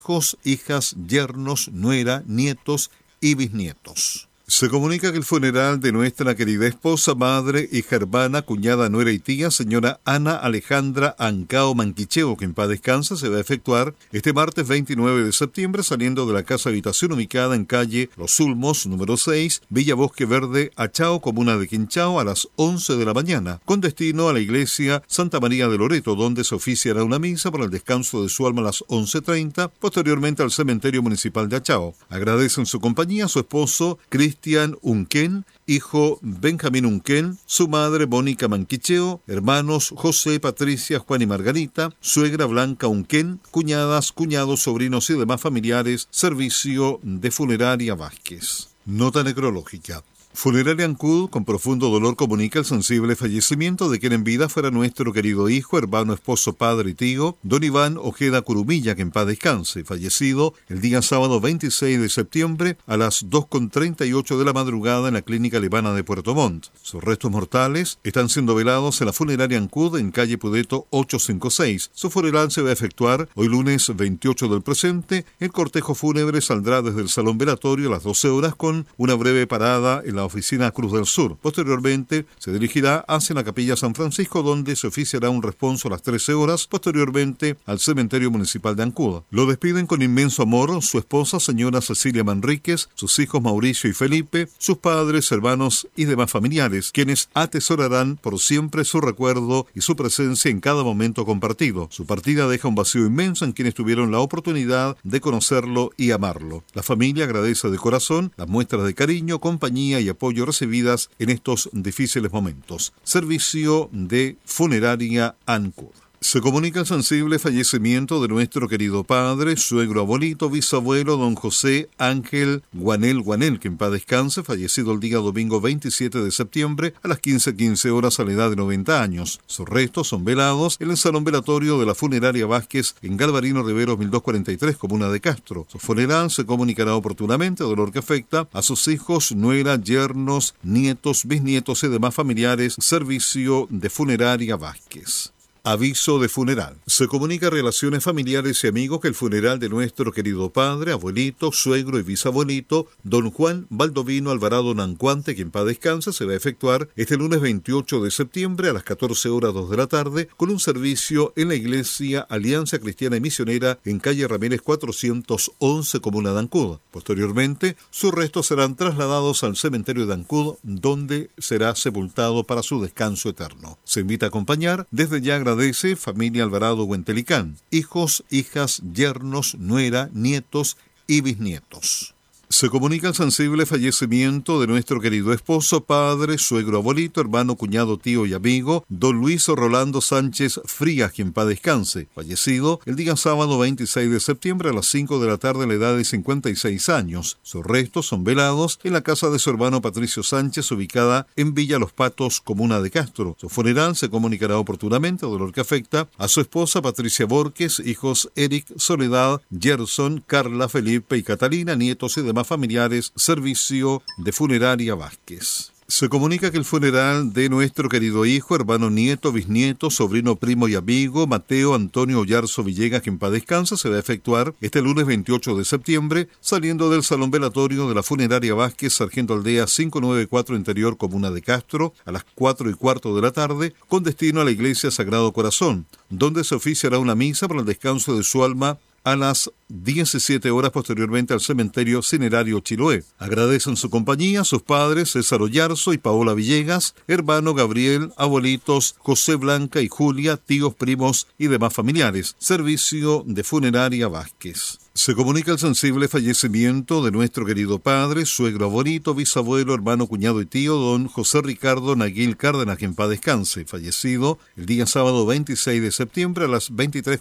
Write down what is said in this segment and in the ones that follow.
hijos, hijas, yernos, nuera, nietos y bisnietos. Se comunica que el funeral de nuestra querida esposa, madre, hija, hermana, cuñada, nuera y tía, señora Ana Alejandra Ancao Manquicheo, que en paz descansa, se va a efectuar este martes 29 de septiembre saliendo de la casa habitación ubicada en calle Los Ulmos, número 6, Villa Bosque Verde, Achao, comuna de Quinchao, a las 11 de la mañana, con destino a la iglesia Santa María de Loreto, donde se oficiará una misa para el descanso de su alma a las 11:30, posteriormente al cementerio municipal de Achao. Agradecen su compañía a su esposo, Cristian Unquén, hijo Benjamín Unquén, su madre Mónica Manquicheo, hermanos José, Patricia, Juan y Margarita, suegra Blanca Unquén, cuñadas, cuñados, sobrinos y demás familiares, servicio de funeraria Vázquez. Nota necrológica. Funeraria Ancud, con profundo dolor, comunica el sensible fallecimiento de quien en vida fuera nuestro querido hijo, hermano, esposo, padre y tío, don Iván Ojeda Curumilla, que en paz descanse, fallecido el día sábado 26 de septiembre a las 2:38 de la madrugada en la Clínica Alemana de Puerto Montt. Sus restos mortales están siendo velados en la Funeraria Ancud en calle Pudeto 856. Su funeral se va a efectuar hoy lunes 28 del presente. El cortejo fúnebre saldrá desde el salón velatorio a las 12 horas con una breve parada en la oficina Cruz del Sur. Posteriormente se dirigirá hacia la Capilla San Francisco, donde se oficiará un responso a las 13 horas, posteriormente al cementerio municipal de Ancud. Lo despiden con inmenso amor su esposa, señora Cecilia Manríquez, sus hijos Mauricio y Felipe, sus padres, hermanos y demás familiares, quienes atesorarán por siempre su recuerdo y su presencia en cada momento compartido. Su partida deja un vacío inmenso en quienes tuvieron la oportunidad de conocerlo y amarlo. La familia agradece de corazón las muestras de cariño, compañía y apoyo recibidas en estos difíciles momentos. Servicio de funeraria Ancud. Se comunica el sensible fallecimiento de nuestro querido padre, suegro, abuelito, bisabuelo, don José Ángel Guanel, que en paz descanse, fallecido el día domingo 27 de septiembre a las 15:15 horas a la edad de 90 años. Sus restos son velados en el salón velatorio de la funeraria Vázquez en Galvarino Riveros 1243, comuna de Castro. Su funeral se comunicará oportunamente, dolor que afecta a sus hijos, nuera, yernos, nietos, bisnietos y demás familiares. Servicio de funeraria Vázquez. Aviso de funeral. Se comunica a relaciones familiares y amigos que el funeral de nuestro querido padre, abuelito, suegro y bisabuelito, don Juan Baldovino Alvarado Nancuante, quien en paz descansa, se va a efectuar este lunes 28 de septiembre a las 14 horas 2 de la tarde con un servicio en la iglesia Alianza Cristiana y Misionera en calle Ramírez 411, comuna de Ancud. Posteriormente, sus restos serán trasladados al cementerio de Ancud, donde será sepultado para su descanso eterno. Se invita a acompañar desde ya. Agradece familia Alvarado Huentelicán, hijos, hijas, yernos, nuera, nietos y bisnietos. Se comunica el sensible fallecimiento de nuestro querido esposo, padre, suegro, abuelito, hermano, cuñado, tío y amigo, don Luis Rolando Sánchez Frías, quien en paz descanse, fallecido el día sábado 26 de septiembre a las 5 de la tarde a la edad de 56 años. Sus restos son velados en la casa de su hermano Patricio Sánchez, ubicada en Villa Los Patos, comuna de Castro. Su funeral se comunicará oportunamente, dolor que afecta a su esposa Patricia Borges, hijos Eric, Soledad, Gerson, Carla, Felipe y Catalina, nietos y demás familiares. Servicio de funeraria Vázquez. Se comunica que el funeral de nuestro querido hijo, hermano, nieto, bisnieto, sobrino, primo y amigo, Mateo Antonio Ollarzo Villegas, que en paz descansa, se va a efectuar este lunes 28 de septiembre, saliendo del salón velatorio de la funeraria Vázquez, Sargento Aldea 594, Interior, comuna de Castro, a las 4:15 de la tarde, con destino a la iglesia Sagrado Corazón, donde se oficiará una misa para el descanso de su alma a las 17 horas, posteriormente al cementerio Cinerario Chiloé. Agradecen su compañía sus padres César Ollarzo y Paola Villegas, hermano Gabriel, abuelitos José, Blanca y Julia, tíos, primos y demás familiares. Servicio de funeraria Vázquez. Se comunica el sensible fallecimiento de nuestro querido padre, suegro, abuelito, bisabuelo, hermano, cuñado y tío, don José Ricardo Naguil Cárdenas, que en paz descanse, fallecido el día sábado 26 de septiembre a las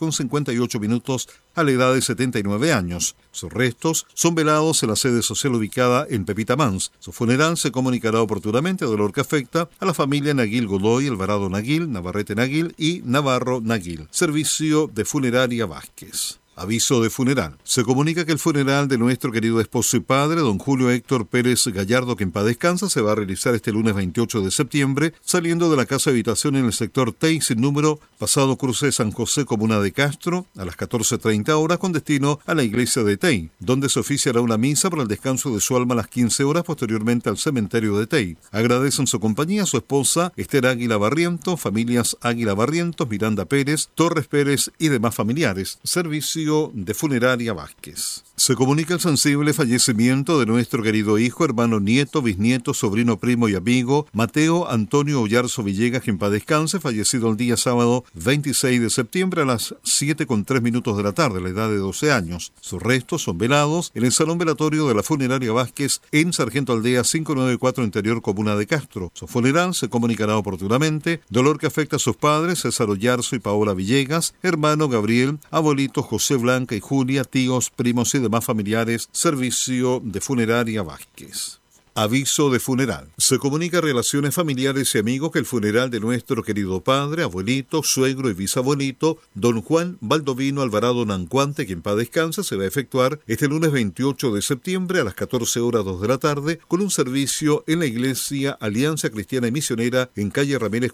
23:58 a la edad de 79 años. Sus restos son velados en la sede social ubicada en Pepita Mans. Su funeral se comunicará oportunamente, dolor que afecta a la familia Naguil Godoy, Alvarado Naguil, Navarrete Naguil y Navarro Naguil. Servicio de funeraria Vázquez. Aviso de funeral. Se comunica que el funeral de nuestro querido esposo y padre, don Julio Héctor Pérez Gallardo, que en paz descansa, se va a realizar este lunes 28 de septiembre, saliendo de la casa habitación en el sector Tei, sin número, pasado cruce de San José, comuna de Castro, a las 14:30 horas, con destino a la iglesia de Tei, donde se oficiará una misa para el descanso de su alma a las 15 horas, posteriormente al cementerio de Tei. Agradecen su compañía su esposa Esther Águila Barrientos, familias Águila Barrientos, Miranda Pérez, Torres Pérez y demás familiares. Servicio de Funeraria Vázquez. Se comunica el sensible fallecimiento de nuestro querido hijo, hermano, nieto, bisnieto, sobrino, primo y amigo Mateo Antonio Ollarzo Villegas, que en paz descanse, fallecido el día sábado 26 de septiembre a las 7:03 de la tarde, a la edad de 12 años. Sus restos son velados en el salón velatorio de la Funeraria Vázquez en Sargento Aldea 594, interior comuna de Castro. Su funeral se comunicará oportunamente. Dolor que afecta a sus padres, César Ollarzo y Paola Villegas, hermano Gabriel, abuelito José Blanca y Julia, tíos, primos y demás familiares. Servicio de Funeraria Vázquez. Aviso de funeral. Se comunica a relaciones familiares y amigos que el funeral de nuestro querido padre, abuelito, suegro y bisabuelito, don Juan Baldovino Alvarado Nancuante, que en paz descansa, se va a efectuar este lunes 28 de septiembre a las 14:02 de la tarde, con un servicio en la iglesia Alianza Cristiana y Misionera en calle Ramírez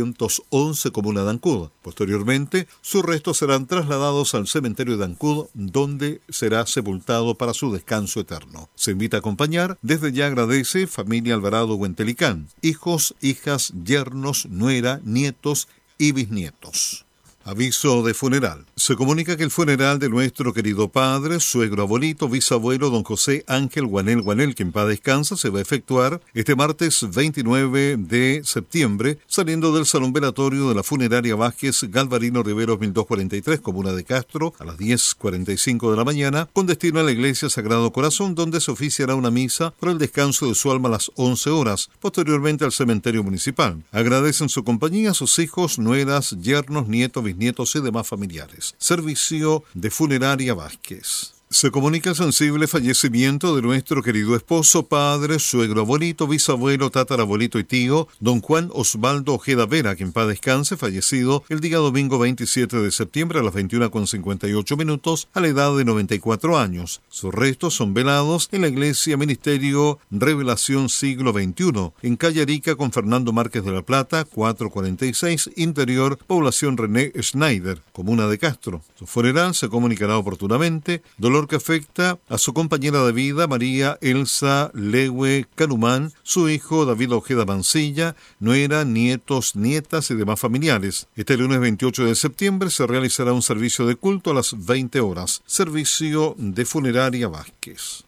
411, comuna de Ancud. Posteriormente, sus restos serán trasladados al cementerio de Ancud, donde será sepultado para su descanso eterno. Se invita a acompañar. Desde ya agradece familia Alvarado Huentelicán, hijos, hijas, yernos, nuera, nietos y bisnietos. Aviso de funeral. Se comunica que el funeral de nuestro querido padre, suegro, abuelito, bisabuelo, don José Ángel Guanel, que en paz descansa, se va a efectuar este martes 29 de septiembre, saliendo del salón velatorio de la Funeraria Vázquez, Galvarino Riveros 1243, comuna de Castro, a las 10:45 de la mañana, con destino a la iglesia Sagrado Corazón, donde se oficiará una misa por el descanso de su alma a las 11 horas, posteriormente al cementerio municipal. Agradecen su compañía a sus hijos, nueras, yernos, nietos, bisnietos y demás familiares. Servicio de Funeraria Vázquez. Se comunica el sensible fallecimiento de nuestro querido esposo, padre, suegro, abuelito, bisabuelo, tatarabuelito y tío, don Juan Osvaldo Ojeda Vera, que en paz descanse, fallecido el día domingo 27 de septiembre a las 21:58 a la edad de 94 años. Sus restos son velados en la iglesia Ministerio Revelación Siglo XXI, en calle Arica con Fernando Márquez de la Plata, 446, interior, población René Schneider, comuna de Castro. Su funeral se comunicará oportunamente. Dolor que afecta a su compañera de vida, María Elsa Lewe Canumán, su hijo David Ojeda Mancilla, nuera, nietos, nietas y demás familiares. Este lunes 28 de septiembre se realizará un servicio de culto a las 20 horas. Servicio de Funeraria Vázquez.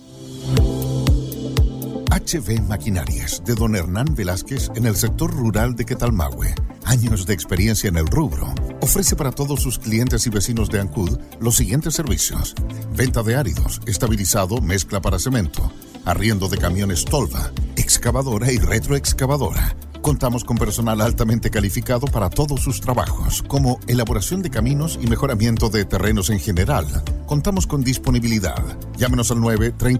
HB Maquinarias, de don Hernán Velázquez, en el sector rural de Quetalmahue. Años de experiencia en el rubro. Ofrece para todos sus clientes y vecinos de Ancud los siguientes servicios: venta de áridos, estabilizado, mezcla para cemento, arriendo de camiones Tolva, excavadora y retroexcavadora. Contamos con personal altamente calificado para todos sus trabajos, como elaboración de caminos y mejoramiento de terrenos en general. Contamos con disponibilidad. Llámenos al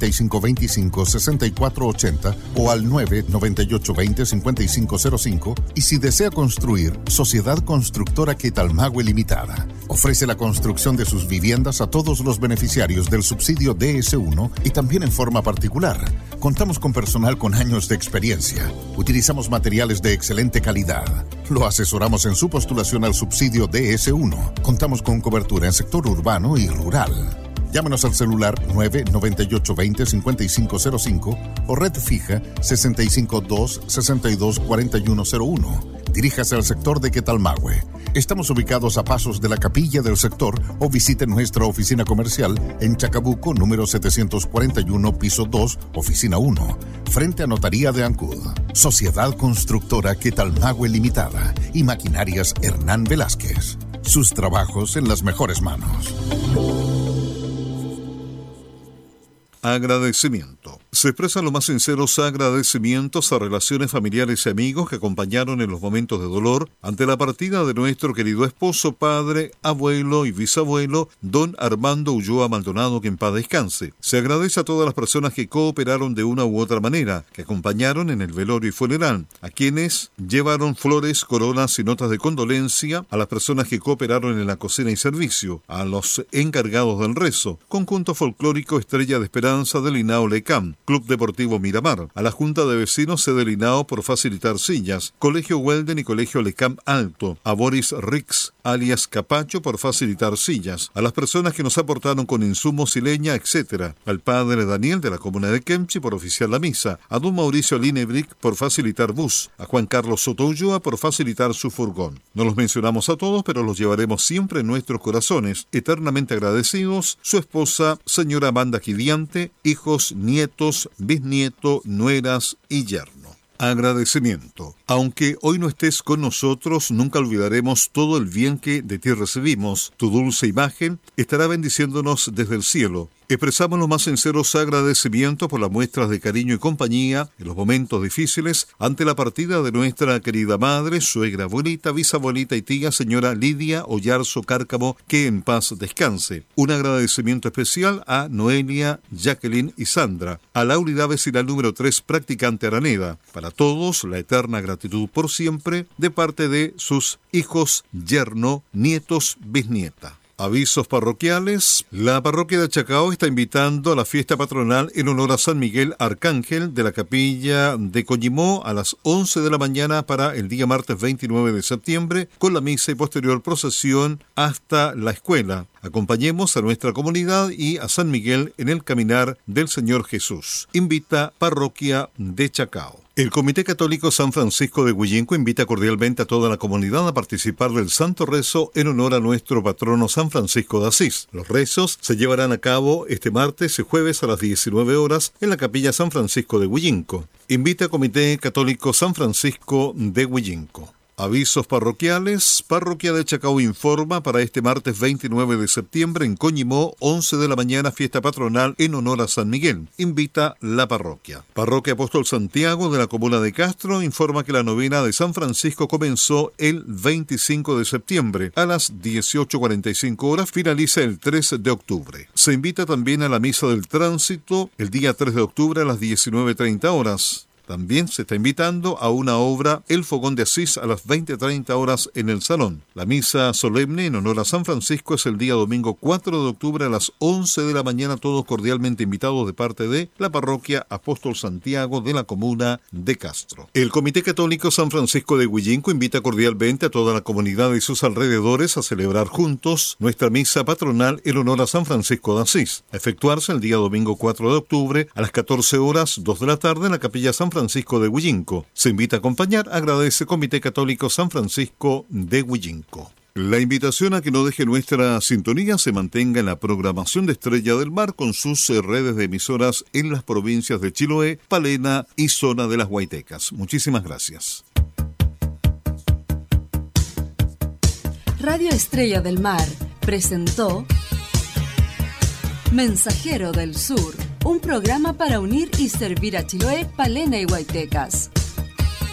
9-3525-6480 o al 9-9820-5505, y si desea construir, Sociedad Constructora Quetalmahue Limitada. Ofrece la construcción de sus viviendas a todos los beneficiarios del subsidio DS1 y también en forma particular. Contamos con personal con años de experiencia. Utilizamos materiales de excelente calidad. Lo asesoramos en su postulación al subsidio DS1. Contamos con cobertura en sector urbano y rural. Llámenos al celular 99820-5505 o red fija 652-624101. Diríjase al sector de Quetalmahue. Estamos ubicados a pasos de la capilla del sector o visite nuestra oficina comercial en Chacabuco, número 741, piso 2, oficina 1, frente a Notaría de Ancud. Sociedad Constructora Quetalmahue Limitada y Maquinarias Hernán Velázquez. Sus trabajos en las mejores manos. Agradecimiento. Se expresan los más sinceros agradecimientos a relaciones familiares y amigos que acompañaron en los momentos de dolor ante la partida de nuestro querido esposo, padre, abuelo y bisabuelo, don Armando Ulloa Maldonado, que en paz descanse. Se agradece a todas las personas que cooperaron de una u otra manera, que acompañaron en el velorio y funeral, a quienes llevaron flores, coronas y notas de condolencia, a las personas que cooperaron en la cocina y servicio, a los encargados del rezo, Conjunto Folclórico Estrella de Esperanza del Linao Lecam, Club Deportivo Miramar, a la Junta de Vecinos Sede Linao por facilitar sillas, Colegio Welden y Colegio Lecam Alto, a Boris Rix, alias Capacho, por facilitar sillas, a las personas que nos aportaron con insumos y leña, etc., al padre Daniel de la comuna de Kemchi por oficiar la misa, a don Mauricio Linebrick por facilitar bus, a Juan Carlos Soto Ulloa por facilitar su furgón. No los mencionamos a todos, pero los llevaremos siempre en nuestros corazones, eternamente agradecidos, su esposa, señora Amanda Gidiante, hijos, nietos, bisnieto, nueras y yerno. Agradecimiento. Aunque hoy no estés con nosotros, nunca olvidaremos todo el bien que de ti recibimos. Tu dulce imagen estará bendiciéndonos desde el cielo. Expresamos los más sinceros agradecimientos por las muestras de cariño y compañía en los momentos difíciles ante la partida de nuestra querida madre, suegra, abuelita, bisabuelita y tía, señora Lidia Ollarzo Cárcamo, que en paz descanse. Un agradecimiento especial a Noelia, Jacqueline y Sandra, a la unidad vecinal número 3, practicante Araneda. Para todos, la eterna gratitud por siempre de parte de sus hijos, yerno, nietos, bisnieta. Avisos parroquiales. La parroquia de Chacao está invitando a la fiesta patronal en honor a San Miguel Arcángel de la capilla de Coñimó a las 11 de la mañana para el día martes 29 de septiembre, con la misa y posterior procesión hasta la escuela. Acompañemos a nuestra comunidad y a San Miguel en el caminar del Señor Jesús. Invita Parroquia de Chacao. El Comité Católico San Francisco de Huillinco invita cordialmente a toda la comunidad a participar del Santo Rezo en honor a nuestro patrono San Francisco de Asís. Los rezos se llevarán a cabo este martes y jueves a las 19 horas en la Capilla San Francisco de Huillinco. Invita Comité Católico San Francisco de Huillinco. Avisos parroquiales. Parroquia de Chacao informa para este martes 29 de septiembre en Coñimó, 11 de la mañana, fiesta patronal en honor a San Miguel. Invita la parroquia. Parroquia Apóstol Santiago de la comuna de Castro informa que la novena de San Francisco comenzó el 25 de septiembre. A las 18:45 horas finaliza el 3 de octubre. Se invita también a la misa del tránsito el día 3 de octubre a las 19:30 horas. También se está invitando a una obra El Fogón de Asís a las 20:30 horas en el Salón. La misa solemne en honor a San Francisco es el día domingo 4 de octubre a las 11 de la mañana, todos cordialmente invitados de parte de la Parroquia Apóstol Santiago de la comuna de Castro. El Comité Católico San Francisco de Huillinco invita cordialmente a toda la comunidad y sus alrededores a celebrar juntos nuestra misa patronal en honor a San Francisco de Asís, a efectuarse el día domingo 4 de octubre a las 14 horas 2 de la tarde en la Capilla San Francisco de Huillinco. Se invita a acompañar, agradece Comité Católico San Francisco de Huillinco. La invitación a que no deje nuestra sintonía se mantenga en la programación de Estrella del Mar con sus redes de emisoras en las provincias de Chiloé, Palena y zona de las Huaytecas. Muchísimas gracias. Radio Estrella del Mar presentó Mensajero del Sur, un programa para unir y servir a Chiloé, Palena y Huaytecas.